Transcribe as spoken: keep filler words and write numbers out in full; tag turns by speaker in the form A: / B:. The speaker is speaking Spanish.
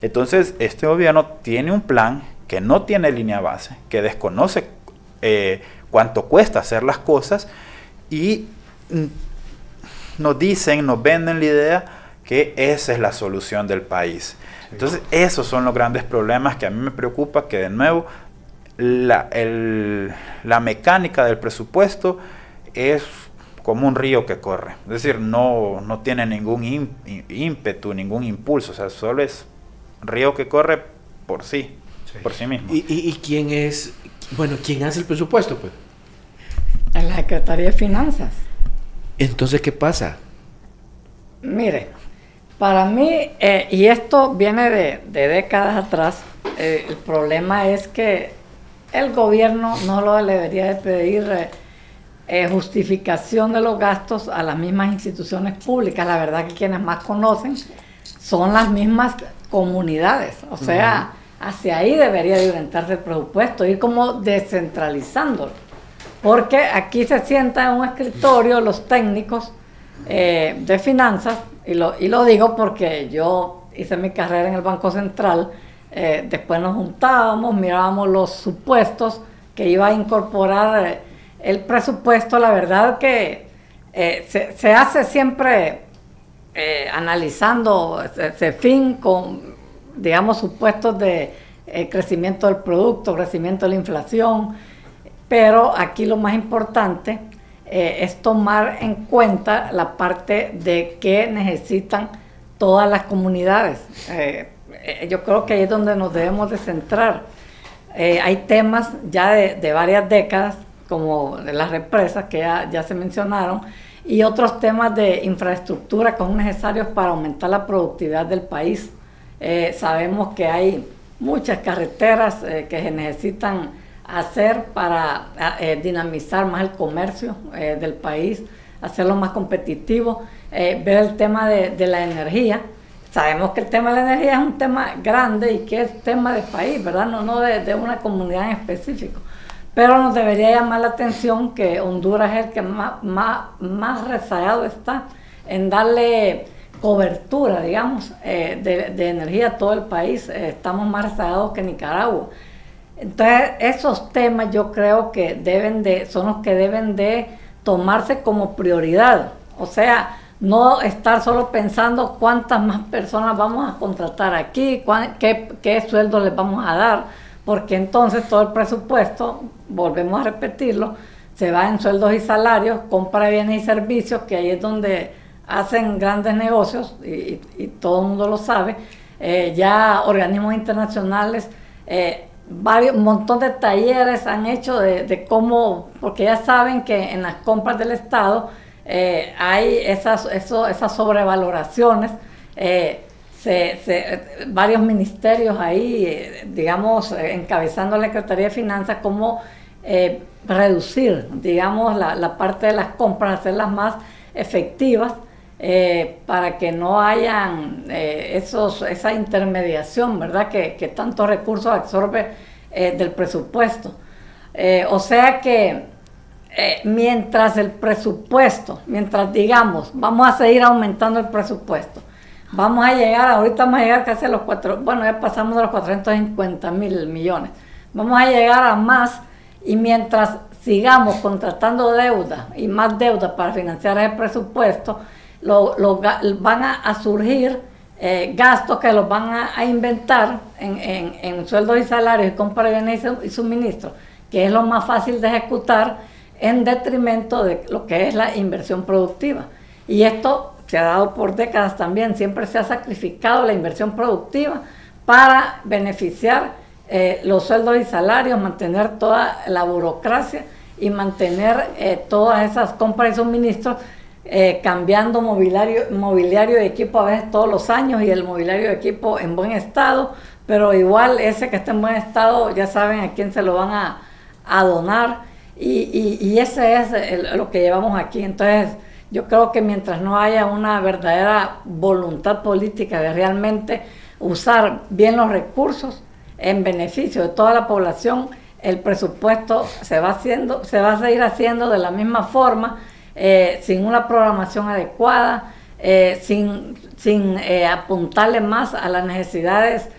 A: Entonces, este gobierno tiene un plan que no tiene línea base, que desconoce eh, cuánto cuesta hacer las cosas y mm, nos dicen, nos venden la idea que esa es la solución del país. Sí. Entonces, esos son los grandes problemas que a mí me preocupa, que de nuevo la, el, la mecánica del presupuesto es como un río que corre. Es decir, no, no tiene ningún ímpetu, ningún impulso, o sea, solo es río que corre por sí, sí. por sí mismo.
B: ¿Y, y, y quién es, bueno, quién hace el presupuesto, pues?
C: En la Secretaría de Finanzas.
B: Entonces, ¿qué pasa?
C: Mire, para mí, eh, y esto viene de, de décadas atrás, eh, el problema es que el gobierno no lo debería de pedir eh, eh, justificación de los gastos a las mismas instituciones públicas. La verdad que quienes más conocen son las mismas comunidades, o sea, uh-huh. hacia ahí debería de orientarse el presupuesto, ir como descentralizándolo, porque aquí se sientan en un escritorio los técnicos eh, de finanzas, y lo, y lo digo porque yo hice mi carrera en el Banco Central, eh, después nos juntábamos, mirábamos los supuestos que iba a incorporar eh, el presupuesto. La verdad que eh, se, se hace siempre Eh, analizando ese fin con, digamos, supuestos de eh, crecimiento del producto, crecimiento de la inflación, pero aquí lo más importante eh, es tomar en cuenta la parte de que necesitan todas las comunidades. Eh, eh, yo creo que ahí es donde nos debemos de centrar. Eh, hay temas ya de, de varias décadas, como de las represas que ya, ya se mencionaron, y otros temas de infraestructura que son necesarios para aumentar la productividad del país. Eh, sabemos que hay muchas carreteras eh, que se necesitan hacer para eh, dinamizar más el comercio eh, del país, hacerlo más competitivo, eh, ver el tema de, de la energía. Sabemos que el tema de la energía es un tema grande y que es tema de país, ¿verdad? No, no de, de una comunidad en específico. Pero nos debería llamar la atención que Honduras es el que más, más, más rezagado está en darle cobertura, digamos, eh, de, de energía a todo el país. Eh, estamos más rezagados que Nicaragua. Entonces, esos temas yo creo que deben de, son los que deben de tomarse como prioridad. O sea, no estar solo pensando cuántas más personas vamos a contratar aquí, cuán, qué, qué sueldo les vamos a dar, porque entonces todo el presupuesto, volvemos a repetirlo, se va en sueldos y salarios, compra de bienes y servicios, que ahí es donde hacen grandes negocios, y, y, y todo el mundo lo sabe. Eh, ya organismos internacionales, eh, varios, un montón de talleres han hecho de, de cómo, porque ya saben que en las compras del Estado eh, hay esas, eso, esas sobrevaloraciones, eh, Se, se, varios ministerios ahí, eh, digamos, eh, encabezando la Secretaría de Finanzas, cómo eh, reducir, digamos, la, la parte de las compras, hacerlas más efectivas, eh, para que no hayan eh, esos, esa intermediación, ¿verdad?, que, que tantos recursos absorbe eh, del presupuesto. Eh, o sea que eh, mientras el presupuesto, mientras digamos, vamos a seguir aumentando el presupuesto, vamos a llegar, ahorita vamos a llegar casi a los cuatro, bueno, ya pasamos de los cuatrocientos cincuenta mil millones. Vamos a llegar a más, y mientras sigamos contratando deuda y más deuda para financiar ese presupuesto, lo, lo, van a, a surgir eh, gastos que los van a, a inventar en, en, en sueldos y salarios y compra de bienes y suministros, que es lo más fácil de ejecutar en detrimento de lo que es la inversión productiva. Y esto se ha dado por décadas también, siempre se ha sacrificado la inversión productiva para beneficiar eh, los sueldos y salarios, mantener toda la burocracia y mantener eh, todas esas compras y suministros, eh, cambiando mobiliario, mobiliario de equipo a veces todos los años, y el mobiliario de equipo en buen estado, pero igual ese que está en buen estado ya saben a quién se lo van a, a donar, y, y, y ese es el, lo que llevamos aquí. Entonces, yo creo que mientras no haya una verdadera voluntad política de realmente usar bien los recursos en beneficio de toda la población, el presupuesto se va haciendo, se va a seguir haciendo de la misma forma, eh, sin una programación adecuada, eh, sin, sin eh, apuntarle más a las necesidades